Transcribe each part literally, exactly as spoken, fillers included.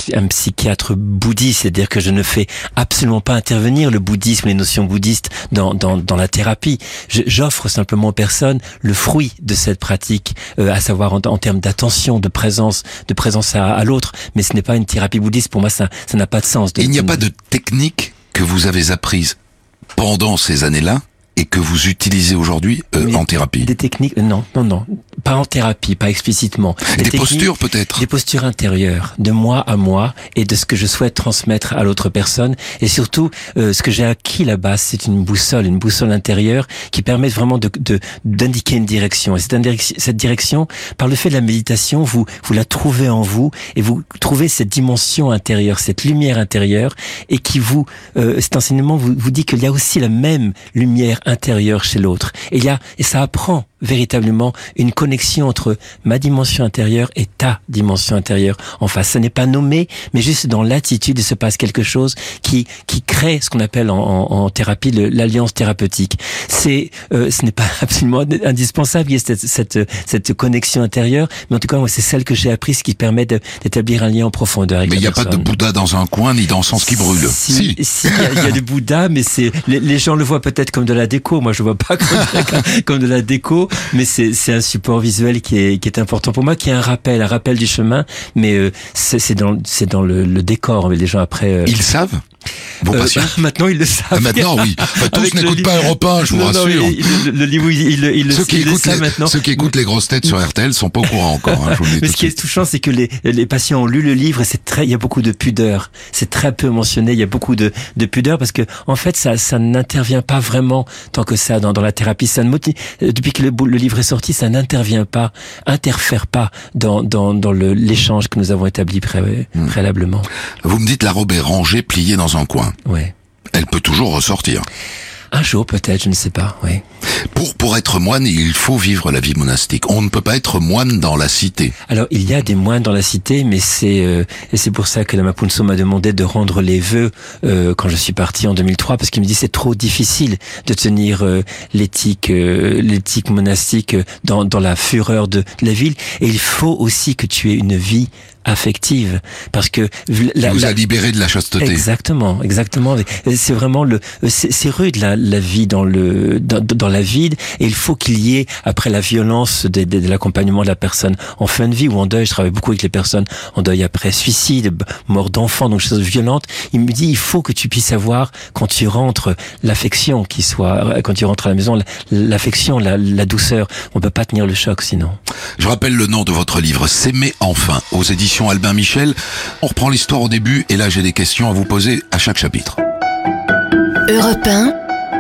un psychiatre bouddhiste, c'est-à-dire que je ne fais absolument pas intervenir le bouddhisme, les notions bouddhistes dans dans, dans la thérapie. Je, j'offre simplement aux personnes le fruit de cette pratique, euh, à savoir en, en termes d'attention, de présence, de présence à, à l'autre. Mais ce n'est pas une thérapie bouddhiste. Pour moi, ça ça n'a pas de sens. De, Il n'y a de... pas de technique que vous avez apprise pendant ces années-là et que vous utilisez aujourd'hui euh, en thérapie? Des techniques, non, non, non, pas en thérapie, pas explicitement. Des, des techniques, postures peut-être? Des postures intérieures, de moi à moi, et de ce que je souhaite transmettre à l'autre personne. Et surtout, euh, ce que j'ai acquis là-bas, c'est une boussole, une boussole intérieure qui permet vraiment de, de d'indiquer une direction. Et cette, indirection, cette direction, par le fait de la méditation, vous vous la trouvez en vous, et vous trouvez cette dimension intérieure, cette lumière intérieure, et qui vous, euh, cet enseignement vous, vous dit qu'il y a aussi la même lumière intérieure chez l'autre. Et il y a, et ça apprend véritablement une connexion entre ma dimension intérieure et ta dimension intérieure en face. Ce n'est pas nommé, mais juste dans l'attitude, il se passe quelque chose qui qui crée ce qu'on appelle en, en, en thérapie le, l'alliance thérapeutique. C'est, euh, ce n'est pas absolument indispensable, il y a cette, cette cette connexion intérieure, mais en tout cas, moi, c'est celle que j'ai apprise qui permet de, d'établir un lien en profondeur avec mais la il n'y a personne. pas de Bouddha dans un coin ni d'encens qui brûle. Si, si, si il y a, il y a du Bouddha, mais c'est les, les gens le voient peut-être comme de la déco. Moi, je vois pas comme, comme, comme de la déco. Mais c'est, c'est un support visuel qui est, qui est important pour moi, qui est un rappel, un rappel du chemin. Mais euh, c'est, c'est dans, c'est dans le, le décor. Mais les gens après. Euh... Ils savent. Vos euh, patients. Maintenant, ils le savent. Ah, maintenant, oui. Enfin, tous n'écoutent pas Europe un, je vous non, rassure. Non, le, le livre, il, il, il, ceux qui il écoutent le les, maintenant. Ceux qui écoutent les grosses têtes sur R T L sont pas au courant encore. Hein, je vous le dis. Mais tout ce qui est touchant, c'est que les, les patients ont lu le livre et c'est très, il y a beaucoup de pudeur. C'est très peu mentionné. Il y a beaucoup de, de pudeur parce que, en fait, ça, ça n'intervient pas vraiment tant que ça dans, dans la thérapie. Ça ne motive, depuis que le, le livre est sorti, ça n'intervient pas, interfère pas dans, dans, dans le, l'échange que nous avons établi pré, mmh. préalablement. Vous me dites la robe est rangée, pliée dans un coin. Ouais. Elle peut toujours ressortir. Un jour peut-être, je ne sais pas, oui. Pour pour être moine, il faut vivre la vie monastique. On ne peut pas être moine dans la cité. Alors, il y a des moines dans la cité, mais c'est euh, et c'est pour ça que Lama Phuntsho m'a demandé de rendre les vœux euh, quand je suis parti en deux mille trois, parce qu'il me dit c'est trop difficile de tenir euh, l'éthique euh, l'éthique monastique dans dans la fureur de, de la ville, et il faut aussi que tu aies une vie affective, parce que la, vous la, a libéré de la chasteté. Exactement, exactement. C'est vraiment le, c'est, c'est rude la, la vie dans le, dans, dans la vide, et il faut qu'il y ait, après la violence de, de, de l'accompagnement de la personne en fin de vie ou en deuil. Je travaille beaucoup avec les personnes en deuil après suicide, mort d'enfant, donc choses violentes. Il me dit, il faut que tu puisses avoir, quand tu rentres, l'affection qui soit, quand tu rentres à la maison, l'affection, la, la douceur. On peut pas tenir le choc sinon. Je rappelle le nom de votre livre, S'aimer enfin, aux éditions Albin Michel. On reprend l'histoire au début et là j'ai des questions à vous poser à chaque chapitre. Europe un,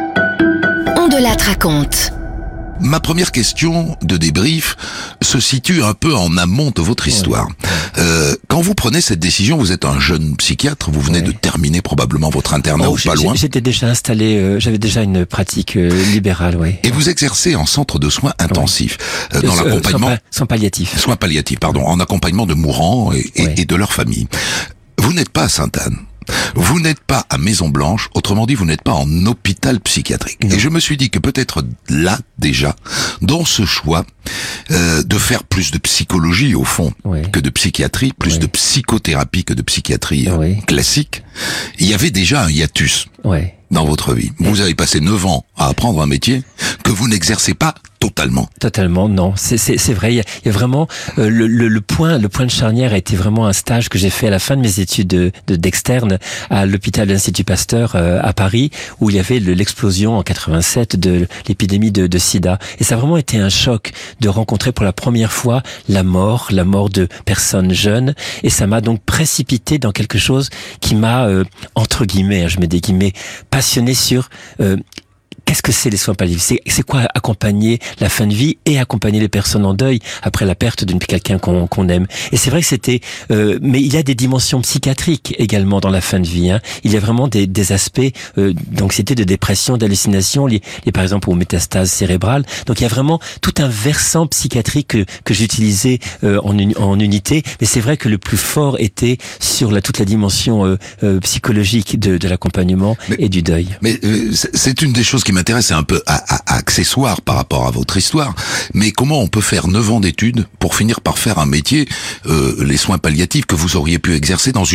on de la raconte. Ma première question de débrief se situe un peu en amont de votre histoire. Euh, quand vous prenez cette décision, vous êtes un jeune psychiatre, vous venez ouais. de terminer probablement votre internat oh, ou pas loin. J'étais déjà installé, euh, j'avais déjà une pratique euh, libérale, oui. Et vous exercez en centre de soins intensifs, ouais. euh, dans euh, l'accompagnement... Soins, soins palliatifs. Soins palliatifs, pardon, en accompagnement de mourants et, et, ouais. et de leurs familles. Vous n'êtes pas à Sainte-Anne. Vous n'êtes pas à Maison-Blanche, autrement dit, vous n'êtes pas en hôpital psychiatrique. Non. Et je me suis dit que peut-être là, déjà, dans ce choix euh, de faire plus de psychologie, au fond, oui. que de psychiatrie, plus oui. de psychothérapie que de psychiatrie euh, oui. classique, il y avait déjà un hiatus oui. dans votre vie. Vous avez passé neuf ans à apprendre un métier que vous n'exercez pas totalement. Totalement, non. C'est, c'est, c'est vrai. Il y a, il y a vraiment euh, le, le, le point, le point de charnière a été vraiment un stage que j'ai fait à la fin de mes études de, de, d'externe à l'hôpital de l'Institut Pasteur euh, à Paris, où il y avait le, l'explosion en quatre-vingt-sept de l'épidémie de, de SIDA. Et ça a vraiment été un choc de rencontrer pour la première fois la mort, la mort de personnes jeunes. Et ça m'a donc précipité dans quelque chose qui m'a euh, entre guillemets, je mets des guillemets, passionné sur euh, qu'est-ce que c'est les soins palliatifs ? C'est, c'est quoi accompagner la fin de vie et accompagner les personnes en deuil après la perte de quelqu'un qu'on, qu'on aime. Et c'est vrai que c'était... Euh, mais il y a des dimensions psychiatriques également dans la fin de vie. Hein. Il y a vraiment des, des aspects euh, d'anxiété, de dépression, d'hallucination, liés, liés par exemple aux métastases cérébrales. Donc il y a vraiment tout un versant psychiatrique que, que j'utilisais euh, en, en unité. Mais c'est vrai que le plus fort était sur la, toute la dimension euh, euh, psychologique de, de l'accompagnement mais, et du deuil. Mais euh, c'est une des choses qui m'intéresse, c'est un peu à, à, à accessoire par rapport à votre histoire, mais comment on peut faire neuf ans d'études pour finir par faire un métier, euh, les soins palliatifs, que vous auriez pu exercer dans une